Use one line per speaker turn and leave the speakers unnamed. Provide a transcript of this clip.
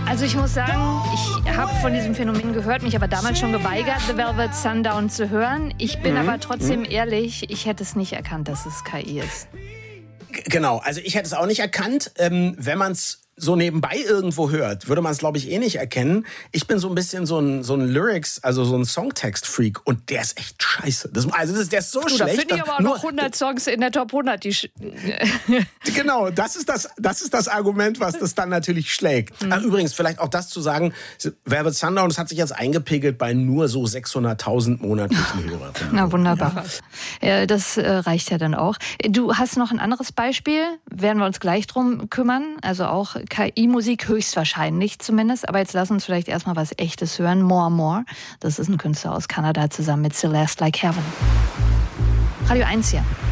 Also ich muss sagen, ich habe von diesem Phänomen gehört, mich aber damals schon geweigert, The Velvet Sundown zu hören. Ich bin aber trotzdem ehrlich, ich hätte es nicht erkannt, dass es KI ist.
Genau, also ich hätte es auch nicht erkannt. Wenn man es so nebenbei irgendwo hört, würde man es, glaube ich, nicht erkennen. Ich bin so ein bisschen so ein Lyrics, also so ein Songtext-Freak und der ist echt scheiße. Der ist so schlecht.
Da finde ich aber auch noch 100 Songs in der Top 100.
Genau, das ist das Argument, was das dann natürlich schlägt. Übrigens, vielleicht auch das zu sagen, Velvet Sundown, das hat sich jetzt eingepegelt bei nur so 600.000 monatlichen Hörern.
Na, wunderbar. Ja. Das reicht ja dann auch. Du hast noch ein anderes Beispiel, werden wir uns gleich drum kümmern, also auch KI-Musik höchstwahrscheinlich zumindest. Aber jetzt lass uns vielleicht erstmal was Echtes hören. More More. Das ist ein Künstler aus Kanada zusammen mit Celeste Like Heaven. Radio 1 hier.